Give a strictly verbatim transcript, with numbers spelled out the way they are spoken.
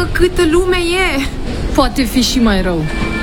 câtă lume e! Poate fi și mai rău.